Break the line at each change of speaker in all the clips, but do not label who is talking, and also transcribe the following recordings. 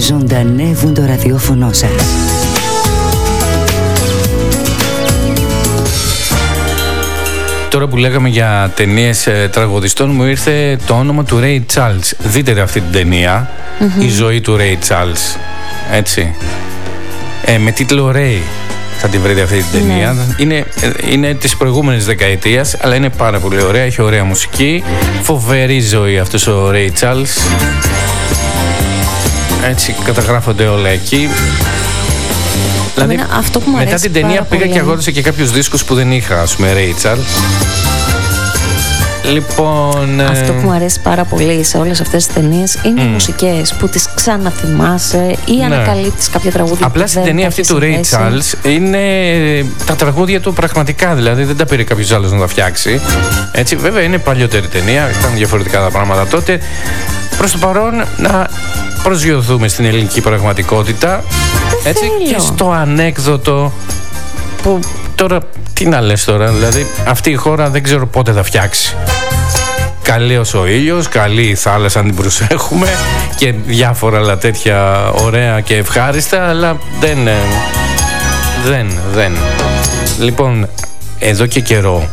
ζωντανεύουν το ραδιόφωνο σας.
Τώρα που λέγαμε για ταινίες τραγουδιστών, μου ήρθε το όνομα του Ray Charles. Δείτε αυτή την ταινία, η ζωή του Ray Charles. Έτσι. Με τίτλο Ray θα τη βρείτε αυτή την ταινία. Είναι της προηγούμενης δεκαετίας, αλλά είναι πάρα πολύ ωραία, έχει ωραία μουσική. Φοβερή ζωή αυτός ο Ray Charles. Έτσι καταγράφονται όλα εκεί. Δηλαδή, αυτό που μετά την ταινία πήγα και αγόρασα και κάποιους δίσκους που δεν είχα, ας πούμε, Ray Charles. Λοιπόν,
αυτό που μου αρέσει πάρα πολύ σε όλες αυτές τις ταινίες είναι οι μουσικές που τις ξαναθυμάσαι ή ανακαλύπτεις κάποια τραγούδια.
Απλά στην ταινία αυτή του Ray Charles είναι τα τραγούδια του πραγματικά, δηλαδή δεν τα πήρε κάποιος άλλος να τα φτιάξει. Έτσι, βέβαια είναι παλιότερη ταινία, ήταν διαφορετικά τα πράγματα τότε. Προς το παρόν να προσγειωθούμε στην ελληνική πραγματικότητα. Έτσι, και στο ανέκδοτο που τώρα, τι να λες τώρα, δηλαδή αυτή η χώρα δεν ξέρω πότε θα φτιάξει. Καλός ο ήλιος, καλή η θάλασσα αν την προσέχουμε και διάφορα άλλα τέτοια ωραία και ευχάριστα, αλλά δεν. Λοιπόν, εδώ και καιρό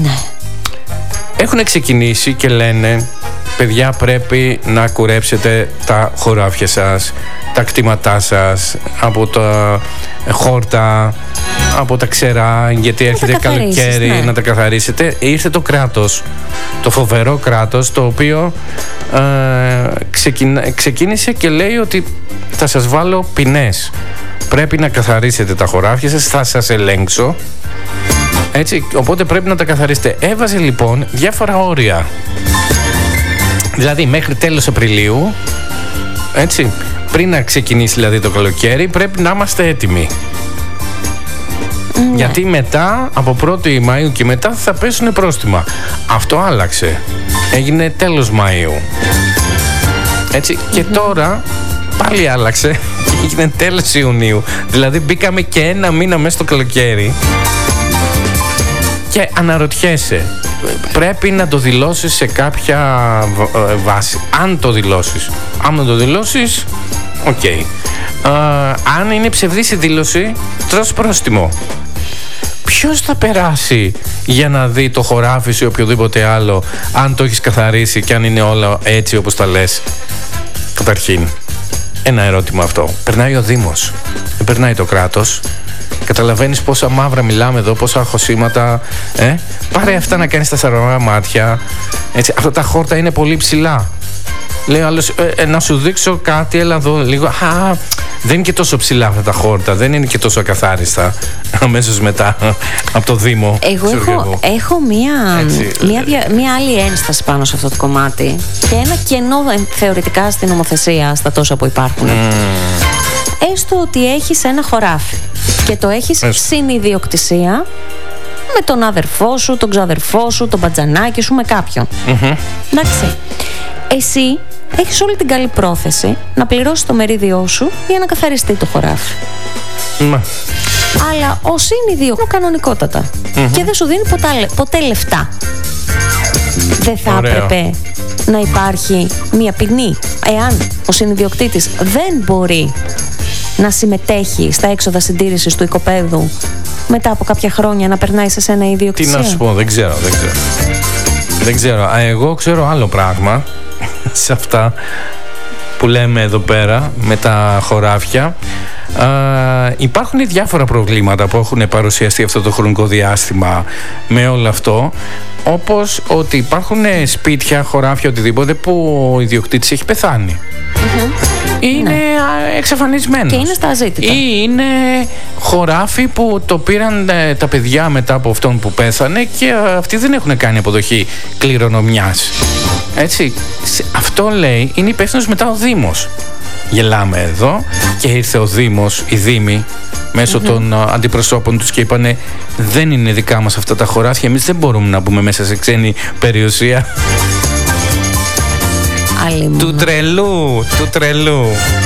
έχουν ξεκινήσει και λένε, παιδιά, πρέπει να κουρέψετε τα χωράφια σας, τα κτήματά σας από τα χόρτα, από τα ξερά, γιατί έρχεται καλοκαίρι, να τα καθαρίσετε. Ήρθε το κράτος, το φοβερό κράτος, το οποίο ξεκίνησε και λέει ότι θα σας βάλω ποινές. Πρέπει να καθαρίσετε τα χωράφια σας, θα σας ελέγξω. Έτσι, οπότε πρέπει να τα καθαρίσετε. Έβαζε λοιπόν διάφορα όρια. Δηλαδή μέχρι τέλος Απριλίου, έτσι, πριν να ξεκινήσει δηλαδή το καλοκαίρι, πρέπει να είμαστε έτοιμοι. Γιατί μετά, από 1η Μαΐου και μετά θα πέσουν πρόστιμα. Αυτό άλλαξε. Έγινε τέλος Μαΐου. Έτσι, και τώρα πάλι άλλαξε και έγινε τέλος Ιουνίου. Δηλαδή μπήκαμε και ένα μήνα μέσα στο καλοκαίρι. Και αναρωτιέσαι, πρέπει να το δηλώσεις σε κάποια βάση. Αν το δηλώσεις. Αν δεν το δηλώσεις, οκ. Αν είναι ψευδής η δήλωση, τρως πρόστιμο. Ποιος θα περάσει για να δει το χωράφι σου ή οποιοδήποτε άλλο, αν το έχεις καθαρίσει και αν είναι όλα έτσι όπως τα λες? Καταρχήν, ένα ερώτημα αυτό. Περνάει ο Δήμος, δεν περνάει το κράτος. Καταλαβαίνεις πόσα μαύρα μιλάμε εδώ, πόσα αχωσήματα. Πάρε αυτά να κάνεις τα σταυρά μάτια. Έτσι, αυτά τα χόρτα είναι πολύ ψηλά. Λέει ο άλλος, να σου δείξω κάτι, έλα εδώ λίγο. Δεν είναι και τόσο ψηλά αυτά τα χόρτα, δεν είναι και τόσο ακαθάριστα. Αμέσως μετά από το Δήμο.
Εγώ έχω μία άλλη ένσταση πάνω σε αυτό το κομμάτι και ένα κενό θεωρητικά στην νομοθεσία, στα τόσα που υπάρχουν. Έστω ότι έχεις ένα χωράφι και το έχεις συνειδιοκτησία με τον αδερφό σου, τον ξαδερφό σου, τον μπατζανάκι σου, με κάποιον. Εντάξει. Εσύ έχεις όλη την καλή πρόθεση να πληρώσεις το μερίδιό σου για να καθαριστεί το χωράφι. Αλλά ο συνειδιοκτήτης κανονικότατα και δεν σου δίνει ποτέ λεφτά. Δεν θα έπρεπε να υπάρχει μια ποινή εάν ο συνειδιοκτήτης δεν μπορεί να συμμετέχει στα έξοδα συντήρησης του οικοπαίδου μετά από κάποια χρόνια να περνάει σε ένα ιδιοκτησία?
Τι να σου πω, δεν ξέρω. Εγώ ξέρω άλλο πράγμα σε αυτά που λέμε εδώ πέρα με τα χωράφια. Υπάρχουν διάφορα προβλήματα που έχουν παρουσιαστεί αυτό το χρονικό διάστημα με όλο αυτό, όπως ότι υπάρχουν σπίτια, χωράφια, οτιδήποτε που ο ιδιοκτήτης έχει πεθάνει. Είναι εξαφανισμένος.
Και είναι στα αζήτητα.
Ή είναι χωράφι που το πήραν τα παιδιά μετά από αυτόν που πέθανε και αυτοί δεν έχουν κάνει αποδοχή κληρονομιάς. Έτσι, αυτό λέει είναι υπεύθυνος μετά ο Δήμος. Γελάμε εδώ και ήρθε ο Δήμος, οι Δήμοι, μέσω των αντιπροσώπων τους και είπανε, δεν είναι δικά μας αυτά τα χωράφια, εμείς δεν μπορούμε να μπούμε μέσα σε ξένη περιουσία. Του τρελού.